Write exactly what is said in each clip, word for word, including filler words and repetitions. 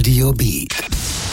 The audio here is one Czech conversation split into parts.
Rádio Beat.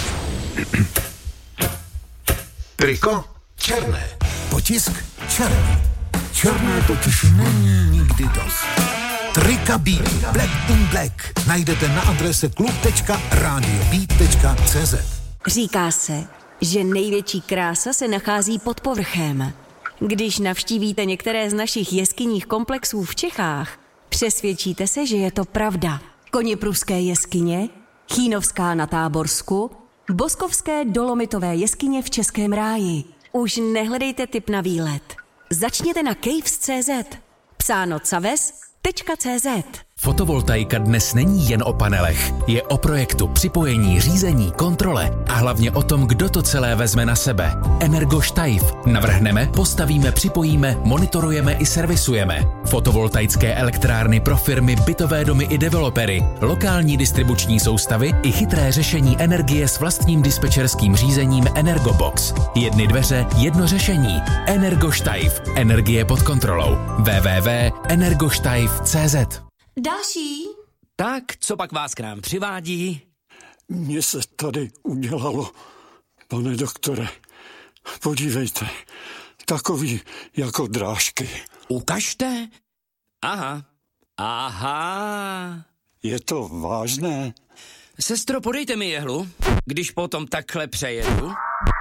Triko černé, potisk černý. Černé totiž není nikdy dost. Trika Beat Black in Black najdete na adrese klub tečka radio beat tečka cé zet. Říká se, že největší krása se nachází pod povrchem. Když navštívíte některé z našich jeskyních komplexů v Čechách, přesvědčíte se, že je to pravda. Koněpruské jeskyně, Chýnovská na Táborsku, Boskovské dolomitové jeskyně v Českém ráji. Už nehledejte tip na výlet. Začněte na caves tečka cé zet. Psáno caves tečka cé zet. Fotovoltaika dnes není jen o panelech. Je o projektu, připojení, řízení, kontrole a hlavně o tom, kdo to celé vezme na sebe. Energoštajf. Navrhneme, postavíme, připojíme, monitorujeme i servisujeme. Fotovoltaické elektrárny pro firmy, bytové domy i developery, lokální distribuční soustavy i chytré řešení energie s vlastním dispečerským řízením Energobox. Jedny dveře, jedno řešení. Energoštajf. Energie pod kontrolou. w w w tečka energoštajf tečka cé zet. Další. Tak, co pak vás k nám přivádí? Mně se tady udělalo, pane doktore. Podívejte, takový jako drážky. Ukažte. Aha, aha. Je to vážné? Sestro, podejte mi jehlu, když potom takhle přejedu.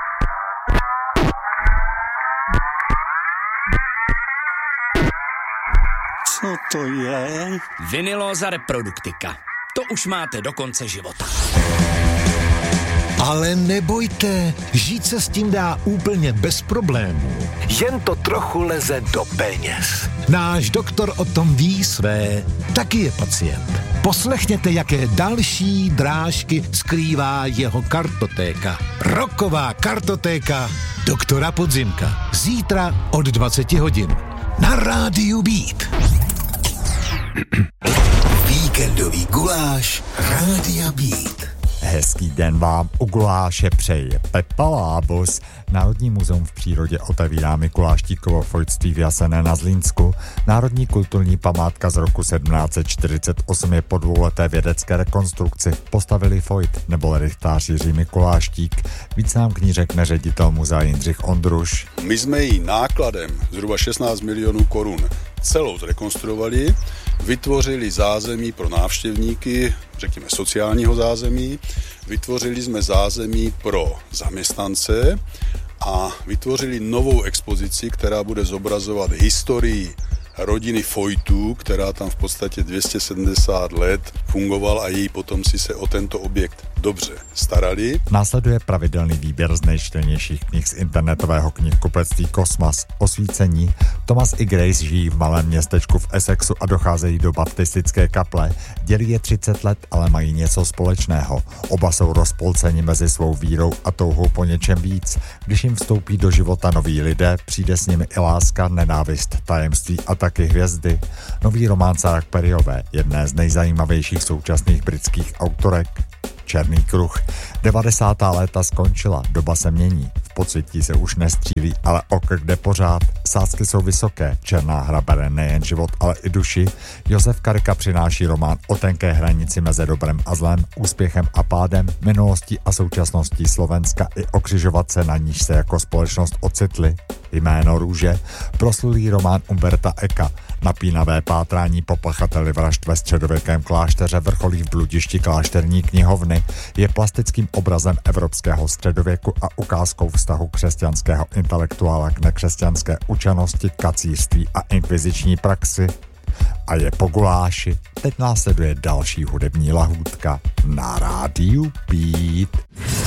Co to je? Vinylóza reproduktika. To už máte do konce života. Ale nebojte, žít se s tím dá úplně bez problémů. Jen to trochu leze do peněz. Náš doktor o tom ví své, taky je pacient. Poslechněte, jaké další drážky skrývá jeho kartotéka. Roková kartotéka doktora Podzimka. Zítra od dvacet hodin. Na Rádiu Beat. Víkendový guláš Rádia Beat. Hezký den vám u guláše přeje Pepa Lábus. Národní muzeum v přírodě otevírá Mikuláštíkovo fojtství v Jasené na Zlínsku. Národní kulturní památka z roku sedmnáct set čtyřicet osm je po dvouleté vědecké rekonstrukci. Postavili fojt nebo rychtář Jiří Mikuláštík. Víc nám k ní řekne ředitel muzea Jindřich Ondruš. My jsme ji nákladem zhruba šestnáct milionů korun celou zrekonstruovali, vytvořili zázemí pro návštěvníky, řekněme sociálního zázemí, vytvořili jsme zázemí pro zaměstnance a vytvořili novou expozici, která bude zobrazovat historii rodiny Fojtů, která tam v podstatě dvě stě sedmdesát let fungovala a její potomci se o tento objekt dobře starali. Následuje pravidelný výběr z nejčtenějších knih z internetového knihkupectví Kosmas. Osvícení. Thomas i Grace žijí v malém městečku v Essexu a docházejí do baptistické kaple. Dělí je třicet let, ale mají něco společného. Oba jsou rozpolceni mezi svou vírou a touhou po něčem víc. Když jim vstoupí do života noví lidé, přijde s nimi i láska, nenávist, tajemství a taky hvězdy. Nový román Sarah Perryové, jedné z nejzajímavějších současných britských autorek. Černý kruh. devadesátá léta skončila, doba se mění. V podsvětí se už nestřílí, ale o krk jde pořád. Sázky jsou vysoké, černá hra bere nejen život, ale i duši. Josef Karika přináší román o tenké hranici mezi dobrem a zlem, úspěchem a pádem, minulostí a současností Slovenska i o křižovatce, na níž se jako společnost ocitli. Jméno růže, proslulý román Umberta Eka, napínavé pátrání po pachateli vražd ve středověkém klášteře vrcholí v bludišti klášterní knihovny, je plastickým obrazem evropského středověku a ukázkou vztahu křesťanského intelektuála k nekřesťanské učenosti, kacířství a inkviziční praxi. A je po guláši. Teď následuje další hudební lahůdka na Rádiu Beat.